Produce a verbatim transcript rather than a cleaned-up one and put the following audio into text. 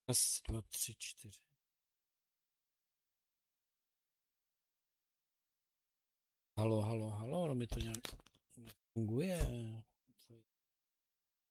Raz, dva, tři, čtyři. Halo, halo, halo, no mi to nějak nefunguje.